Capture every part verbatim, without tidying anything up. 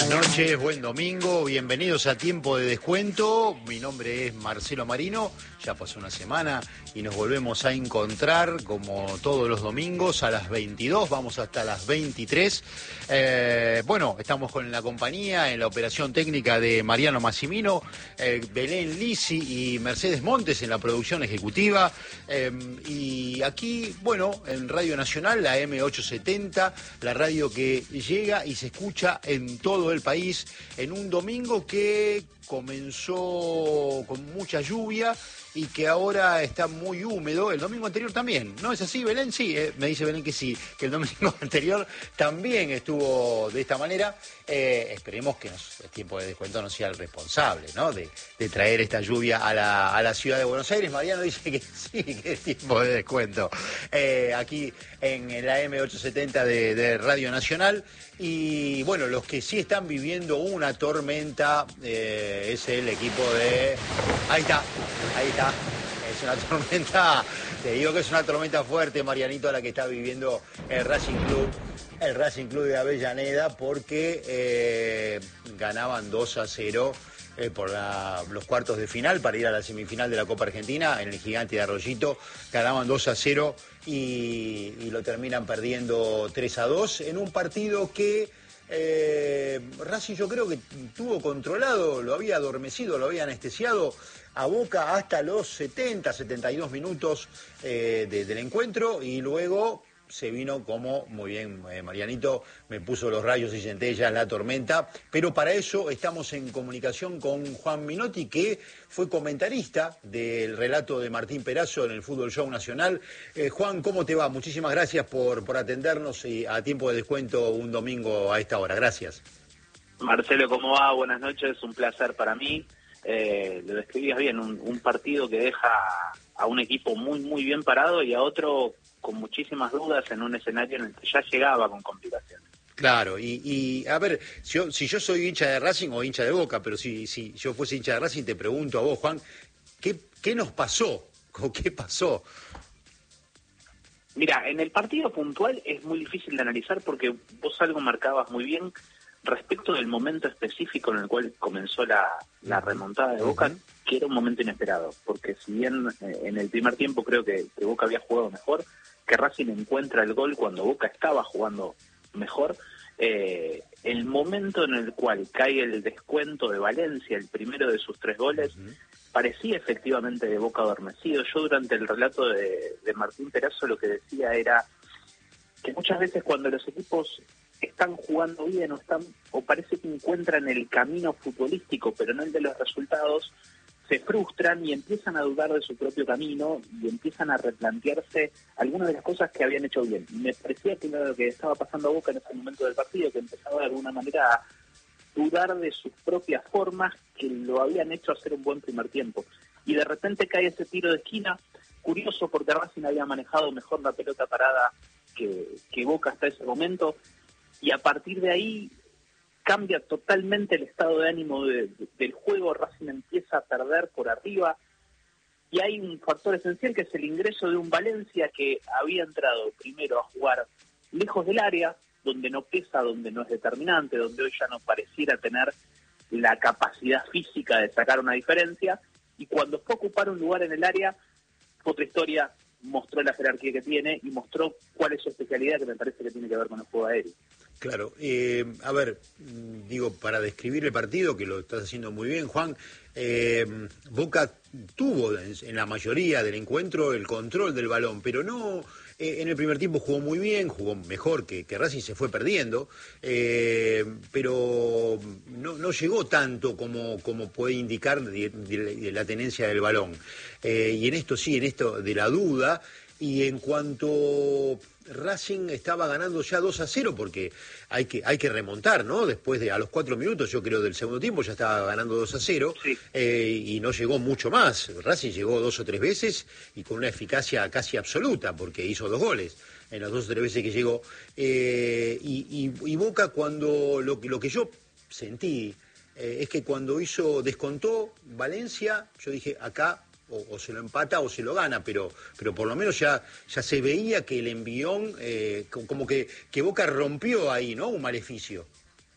buenas noches, buen domingo, bienvenidos a Tiempo de Descuento. Mi nombre es Marcelo Marino, ya pasó una semana y nos volvemos a encontrar como todos los domingos a las veintidós, vamos hasta las veintitrés. Eh, bueno, estamos con la compañía en la operación técnica de Mariano Massimino, eh, Belén Lisi y Mercedes Montes en la producción ejecutiva. Eh, y aquí, bueno, en Radio Nacional, la eme ochocientos setenta, la radio que llega y se escucha en todo el país en un domingo que comenzó con mucha lluvia y que ahora está muy húmedo. El domingo anterior también, ¿no es así, Belén? Sí, eh, me dice Belén que sí, que el domingo anterior también estuvo de esta manera. Eh, esperemos que nos, el tiempo de descuento no sea el responsable, ¿no? De, de traer esta lluvia a la, a la ciudad de Buenos Aires. Mariano dice que sí, que es tiempo de descuento. Eh, aquí en la eme ochocientos setenta de, de Radio Nacional. Y bueno, los que sí están viviendo una tormenta eh, es el equipo de... Ahí está, ahí está. Es una tormenta, te digo que es una tormenta fuerte, Marianito, la que está viviendo el Racing Club. El Racing Club de Avellaneda, porque eh, ganaban dos a cero eh, por la, los cuartos de final para ir a la semifinal de la Copa Argentina en el Gigante de Arroyito. Ganaban dos a cero y, y lo terminan perdiendo tres a dos en un partido que eh, Racing yo creo que tuvo controlado, lo había adormecido, lo había anestesiado a Boca hasta los setenta, setenta y dos minutos eh, de, del encuentro, y luego se vino como, muy bien, eh, Marianito, me puso los rayos y centellas, la tormenta, pero para eso estamos en comunicación con Juan Minotti, que fue comentarista del relato de Martín Perazo en el Fútbol Show Nacional. Eh, Juan, ¿cómo te va? Muchísimas gracias por, por atendernos y a Tiempo de Descuento un domingo a esta hora. Gracias. Marcelo, ¿cómo va? Buenas noches, un placer para mí. Eh, lo describías bien, un, un partido que deja a un equipo muy, muy bien parado y a otro con muchísimas dudas en un escenario en el que ya llegaba con complicaciones. Claro, y, y a ver, si yo, si yo soy hincha de Racing o hincha de Boca, pero si, si yo fuese hincha de Racing, te pregunto a vos, Juan, ¿qué, qué nos pasó? ¿O qué pasó? Mira, en el partido puntual es muy difícil de analizar porque vos algo marcabas muy bien respecto del momento específico en el cual comenzó la, la remontada de Boca, uh-huh. que era un momento inesperado, porque si bien eh, en el primer tiempo creo que, que Boca había jugado mejor, que Racing encuentra el gol cuando Boca estaba jugando mejor, eh, el momento en el cual cae el descuento de Valencia, el primero de sus tres goles, uh-huh. parecía efectivamente de Boca adormecido. Yo durante el relato de, de Martín Perazo lo que decía era que muchas veces cuando los equipos están jugando bien o están o parece que encuentran el camino futbolístico pero no el de los resultados, se frustran y empiezan a dudar de su propio camino y empiezan a replantearse algunas de las cosas que habían hecho bien. Y me parecía que lo que estaba pasando a Boca en ese momento del partido, que empezaba de alguna manera a dudar de sus propias formas que lo habían hecho hacer un buen primer tiempo. Y de repente cae ese tiro de esquina, curioso porque Racing había manejado mejor la pelota parada que, que Boca hasta ese momento, y a partir de ahí cambia totalmente el estado de ánimo de, de, del juego. Racing empieza a perder por arriba y hay un factor esencial que es el ingreso de un Valencia que había entrado primero a jugar lejos del área, donde no pesa, donde no es determinante, donde hoy ya no pareciera tener la capacidad física de sacar una diferencia, y cuando fue a ocupar un lugar en el área, otra historia, mostró la jerarquía que tiene y mostró cuál es su especialidad, que me parece que tiene que ver con el juego aéreo. Claro, eh, a ver, digo, para describir el partido, que lo estás haciendo muy bien, Juan, eh, Boca tuvo en, en la mayoría del encuentro el control del balón, pero no, eh, en el primer tiempo jugó muy bien, jugó mejor que, que Racing, se fue perdiendo, eh, pero no, no llegó tanto como, como puede indicar de, de, de la tenencia del balón. Eh, y en esto sí, en esto de la duda, y en cuanto Racing estaba ganando ya dos a cero, porque hay que hay que remontar, ¿no? Después de a los cuatro minutos, yo creo, del segundo tiempo, ya estaba ganando dos a cero, sí. eh, y no llegó mucho más. Racing llegó dos o tres veces y con una eficacia casi absoluta, porque hizo dos goles en las dos o tres veces que llegó. Eh, y, y, y Boca, cuando lo, lo que yo sentí eh, es que cuando hizo, descontó Valencia, yo dije, acá O, o se lo empata o se lo gana, pero pero por lo menos ya ya se veía que el envión, eh, como que, que Boca rompió ahí, ¿no? Un maleficio.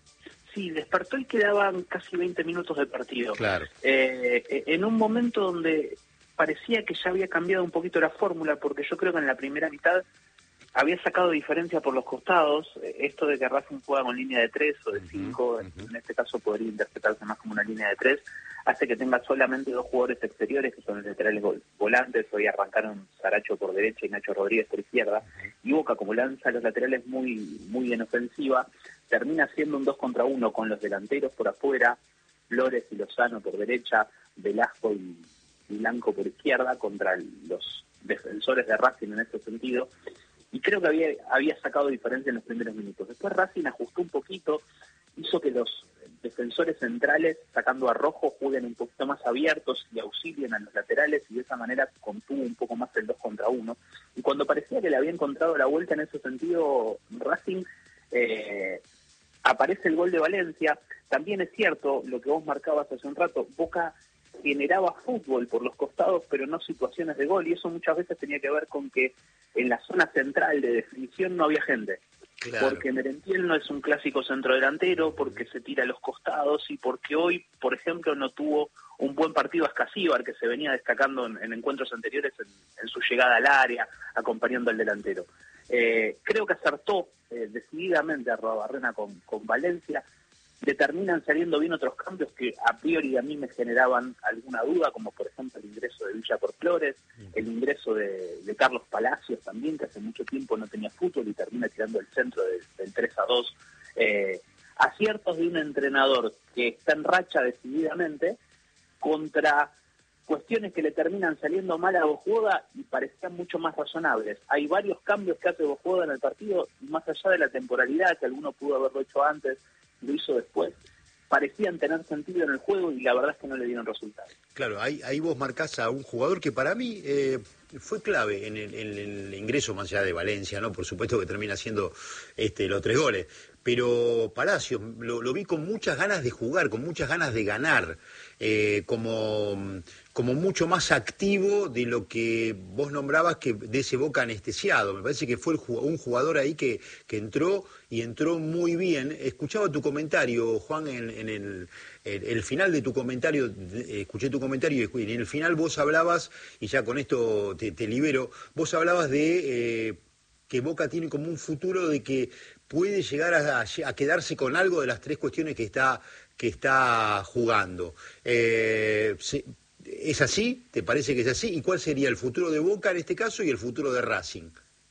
Sí, despertó y quedaban casi veinte minutos de partido. Claro. Eh, en un momento donde parecía que ya había cambiado un poquito la fórmula, porque yo creo que en la primera mitad había sacado diferencia por los costados. Esto de que Racing juega con línea de tres o de cinco, uh-huh, uh-huh. en este caso podría interpretarse más como una línea de tres, hace que tenga solamente dos jugadores exteriores, que son los laterales volantes. Hoy arrancaron Saracho por derecha y Nacho Rodríguez por izquierda, uh-huh. y Boca, como lanza los laterales muy, muy en ofensiva, termina siendo un dos contra uno con los delanteros por afuera, Flores y Lozano por derecha, Velasco y, y Blanco por izquierda, contra los defensores de Racing en este sentido. Y creo que había, había sacado diferencia en los primeros minutos. Después Racing ajustó un poquito, hizo que los defensores centrales, sacando a Rojo, jueguen un poquito más abiertos y auxilien a los laterales, y de esa manera contuvo un poco más el dos contra uno. Y cuando parecía que le había encontrado la vuelta en ese sentido, Racing, eh, aparece el gol de Valencia. También es cierto lo que vos marcabas hace un rato, Boca generaba fútbol por los costados, pero no situaciones de gol, y eso muchas veces tenía que ver con que en la zona central de definición no había gente. Claro. Porque Merentiel no es un clásico centrodelantero, porque se tira a los costados, y porque hoy, por ejemplo, no tuvo un buen partido Ascasíbar, que se venía destacando en, en encuentros anteriores en, en su llegada al área, acompañando al delantero. Eh, creo que acertó eh, decididamente a Arruabarrena con, con Valencia. Le terminan saliendo bien otros cambios que a priori a mí me generaban alguna duda, como por ejemplo el ingreso de Villa por Flores, el ingreso de, de Carlos Palacios también, que hace mucho tiempo no tenía fútbol y termina tirando el centro de, del tres a dos. Eh, aciertos de un entrenador que está en racha decididamente contra cuestiones que le terminan saliendo mal a Bojuoda y parecían mucho más razonables. Hay varios cambios que hace Bojuoda en el partido, y más allá de la temporalidad, que alguno pudo haberlo hecho antes, lo hizo después, parecían tener sentido en el juego, y la verdad es que no le dieron resultados. Claro, ahí, ahí vos marcás a un jugador que para mí eh, fue clave en el, en el ingreso más allá de Valencia, ¿no? Por supuesto que termina haciendo este, los tres goles, pero Palacios lo, lo vi con muchas ganas de jugar, con muchas ganas de ganar, eh, como, como mucho más activo de lo que vos nombrabas, que de ese Boca anestesiado. Me parece que fue el, un jugador ahí que, que entró y entró muy bien. Escuchaba tu comentario, Juan, en, en el, el, el final de tu comentario, eh, escuché tu comentario y en el final vos hablabas, y ya con esto te, te libero, vos hablabas de eh, que Boca tiene como un futuro de que puede llegar a, a quedarse con algo de las tres cuestiones que está, que está jugando. Eh, se, ¿Es así? ¿Te parece que es así? ¿Y cuál sería el futuro de Boca en este caso y el futuro de Racing?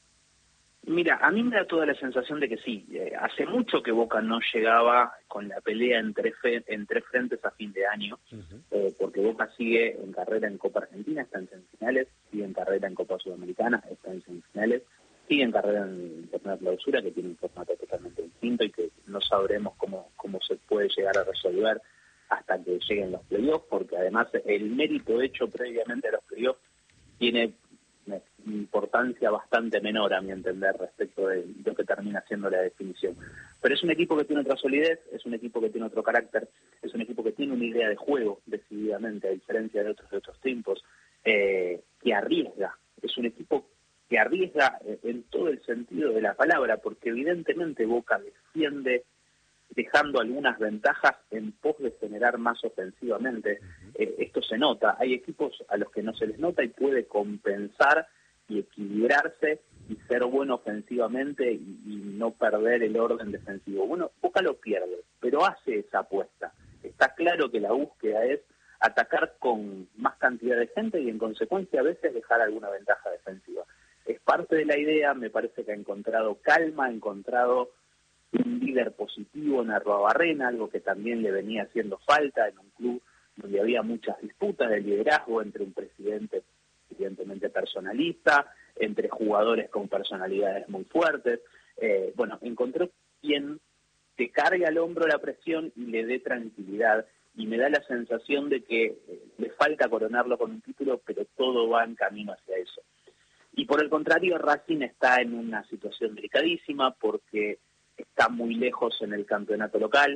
Mira, a mí me da toda la sensación de que sí. Eh, hace mucho que Boca no llegaba con la pelea en tres, fe, en tres frentes a fin de año, uh-huh. eh, porque Boca sigue en carrera en Copa Argentina, está en semifinales, sigue en carrera en Copa Sudamericana, está en semifinales, sigue en carrera en torneo de clausura, que tiene un formato totalmente distinto y que no sabremos cómo, cómo se puede llegar a resolver hasta que lleguen los playoffs, porque además el mérito hecho previamente a los playoffs tiene una importancia bastante menor, a mi entender, respecto de lo que termina siendo la definición. Pero es un equipo que tiene otra solidez, es un equipo que tiene otro carácter, es un equipo que tiene una idea de juego, decididamente, a diferencia de otros de otros tiempos, eh, que arriesga. Es un equipo que arriesga en todo el sentido de la palabra, porque evidentemente Boca defiende dejando algunas ventajas en pos de generar más ofensivamente. Uh-huh. Eh, esto se nota. Hay equipos a los que no se les nota y puede compensar y equilibrarse y ser bueno ofensivamente y, y no perder el orden defensivo. Bueno, Boca lo pierde, pero hace esa apuesta. Está claro que la búsqueda es atacar con más cantidad de gente y en consecuencia a veces dejar alguna ventaja defensiva. Es parte de la idea, me parece que ha encontrado calma, ha encontrado un líder positivo en Arruabarrena, algo que también le venía haciendo falta en un club donde había muchas disputas de liderazgo entre un presidente evidentemente personalista, entre jugadores con personalidades muy fuertes. Eh, bueno, encontró quien te cargue al hombro la presión y le dé tranquilidad, y me da la sensación de que eh, le falta coronarlo con un título, pero todo va en camino hacia eso. Y por el contrario, Racing está en una situación delicadísima porque está muy lejos en el campeonato local,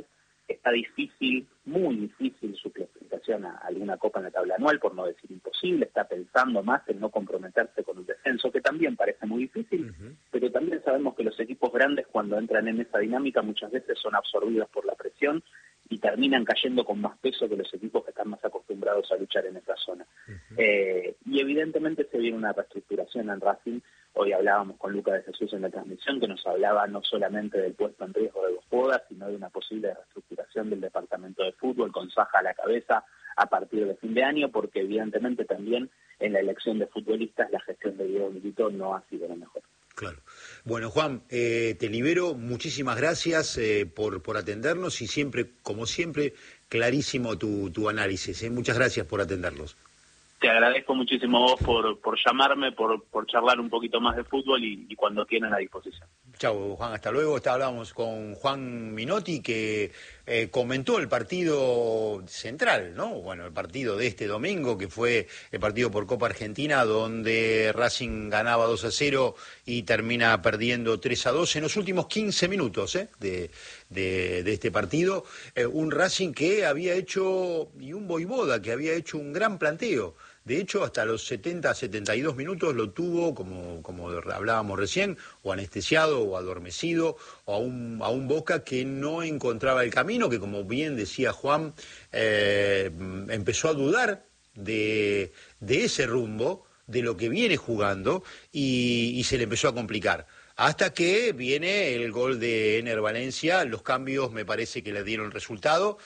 está difícil, muy difícil su clasificación a alguna copa en la tabla anual, por no decir imposible, está pensando más en no comprometerse con un descenso, que también parece muy difícil, uh-huh. pero también sabemos que los equipos grandes cuando entran en esa dinámica muchas veces son absorbidos por la presión y terminan cayendo con más peso que los equipos que están más acostumbrados a luchar en esa zona. Uh-huh. Eh, y evidentemente se viene una reestructuración en Racing. Hoy hablábamos con Luca de Jesús en la transmisión, que nos hablaba no solamente del puesto en riesgo de Bodas, sino de una posible reestructuración del departamento de fútbol, con Saja a la cabeza a partir de fin de año, porque evidentemente también en la elección de futbolistas la gestión de Diego Milito no ha sido la mejor. Claro. Bueno, Juan, eh, te libero. Muchísimas gracias eh, por, por atendernos y siempre, como siempre, clarísimo tu, tu análisis. ¿eh? Muchas gracias por atendernos. Te agradezco muchísimo vos por, por llamarme, por, por charlar un poquito más de fútbol y, y cuando tienen a disposición. Chau, Juan, hasta luego. Está, hablábamos con Juan Minotti, que eh, comentó el partido central, ¿no? Bueno, el partido de este domingo, que fue el partido por Copa Argentina, donde Racing ganaba dos a cero y termina perdiendo tres a dos en los últimos quince minutos ¿eh? de, de, de este partido. Eh, un Racing que había hecho, y un Voivoda que había hecho un gran planteo. De hecho, hasta los setenta, setenta y dos minutos lo tuvo, como, como hablábamos recién, o anestesiado o adormecido, o a un, a un Boca que no encontraba el camino, que como bien decía Juan, eh, empezó a dudar de, de ese rumbo, de lo que viene jugando, y, y se le empezó a complicar. Hasta que viene el gol de Ener Valencia, los cambios me parece que le dieron resultado,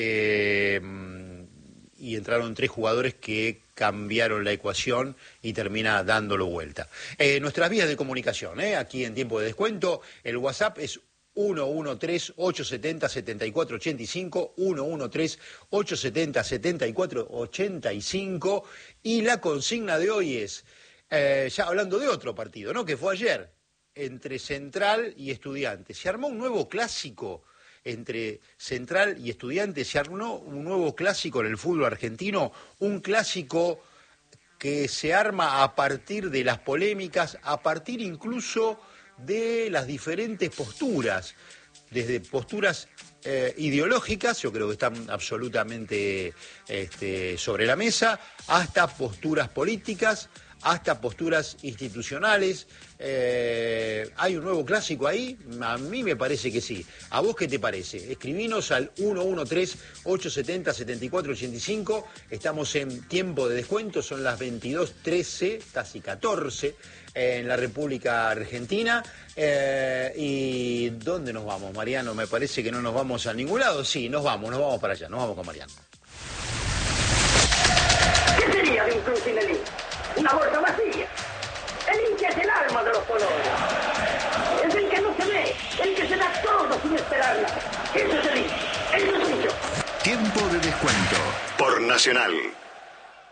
eh, y entraron tres jugadores que cambiaron la ecuación y termina dándolo vuelta. Eh, nuestras vías de comunicación, eh, aquí en Tiempo de Descuento, el WhatsApp es uno uno tres, ocho siete cero, siete cuatro ocho cinco, uno uno tres, ocho siete cero, siete cuatro ocho cinco, y la consigna de hoy es, eh, ya hablando de otro partido, ¿no? Que fue ayer, entre Central y Estudiantes. Se armó un nuevo clásico entre Central y Estudiantes, se armó un nuevo clásico en el fútbol argentino, un clásico que se arma a partir de las polémicas, a partir incluso de las diferentes posturas, desde posturas eh, ideológicas, yo creo que están absolutamente este, sobre la mesa, hasta posturas políticas, hasta posturas institucionales. Eh, ¿Hay un nuevo clásico ahí? A mí me parece que sí. ¿A vos qué te parece? Escribinos al uno uno tres, ocho siete cero, siete cuatro ocho cinco. Estamos en Tiempo de Descuento, son las veintidós trece, casi catorce, en la República Argentina. Eh, ¿Y dónde nos vamos, Mariano? Me parece que no nos vamos a ningún lado. Sí, nos vamos, nos vamos para allá, nos vamos con Mariano. ¿Qué sería de un club sin el hincha? Una bolsa vacía. El hincha es el alma de los colores. Es el que no se ve, el que se da todo sin esperar nada. Eso es el hincha. Eso es el hincha. Tiempo de Descuento por Nacional.